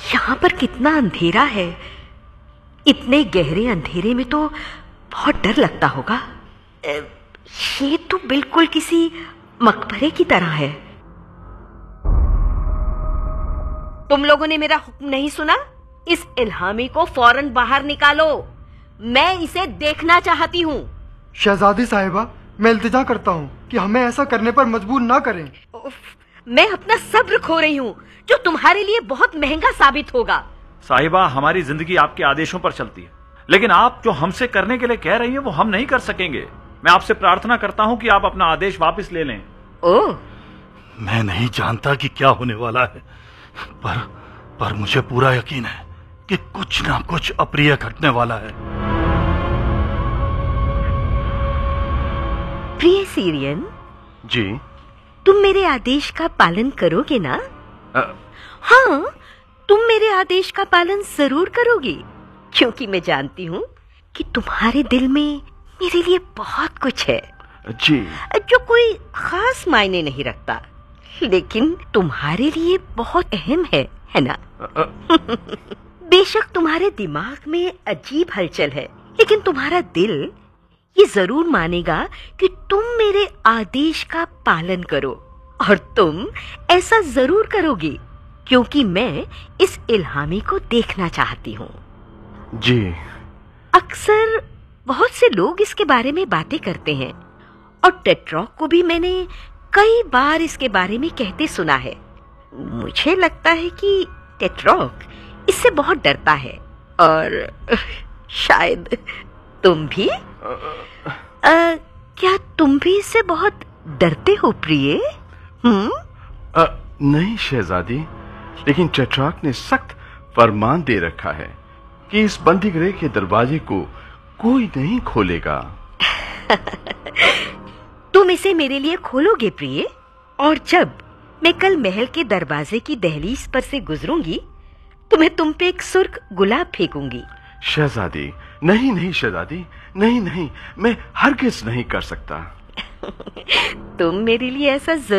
यहाँ पर कितना अंधेरा है। इतने गहरे अंधेरे में तो बहुत डर लगता होगा। ये तो बिल्कुल किसी मकबरे की तरह है। तुम लोगों ने मेरा हुक्म नहीं सुना? इस इल्हामी को फौरन बाहर निकालो। मैं इसे देखना चाहती हूँ। शहजादी साहिबा, मैं इल्तिजा करता हूँ कि हमें ऐसा करने पर मजबूर ना करें। मैं अपना सब्र खो रही हूँ, जो तुम्हारे लिए बहुत महंगा साबित होगा। साहिबा, हमारी जिंदगी आपके आदेशों पर चलती है, लेकिन आप जो हमसे करने के लिए कह रही हैं वो हम नहीं कर सकेंगे। मैं आपसे प्रार्थना करता हूँ कि आप अपना आदेश वापस ले लें। ओह, मैं नहीं जानता कि क्या होने वाला है, पर मुझे पूरा यकीन है कि कुछ ना कुछ अप्रिय घटने वाला है। प्रिय सीरियन जी, तुम मेरे आदेश का पालन करोगे ना? हाँ, तुम मेरे आदेश का पालन जरूर करोगी, क्योंकि मैं जानती हूँ कि तुम्हारे दिल में मेरे लिए बहुत कुछ है जी, जो कोई खास मायने नहीं रखता, लेकिन तुम्हारे लिए बहुत अहम है ना? बेशक तुम्हारे दिमाग में अजीब हलचल है, लेकिन तुम्हारा दिल ये जरूर मानेगा कि तुम मेरे आदेश का पालन करो, और तुम ऐसा जरूर करोगी, क्योंकि मैं इस इल्हामी को देखना चाहती हूँ। जी। अक्सर बहुत से लोग इसके बारे में बातें करते हैं, और टेट्रॉक को भी मैंने कई बार इसके बारे में कहते सुना है। मुझे लगता है कि टेट्रॉक इससे बहुत डरता है, और शायद तुम भी। क्या तुम भी इससे बहुत डरते हो प्रिय? नहीं शहजादी, लेकिन टेट्रॉक ने सख्त फरमान दे रखा है कि इस बंदीगृह के दरवाजे को कोई नहीं खोलेगा। तुम इसे मेरे लिए खोलोगे प्रिय? और जब मैं कल महल के दरवाजे की दहलीज पर से गुजरूंगी तो मैं तुम पे एक सुर्ख गुलाब फेंकूंगी। शहजादी, नहीं शहजादी, नहीं, मैं हरगिज़ नहीं कर सकता। तुम मेरे लिए ऐसा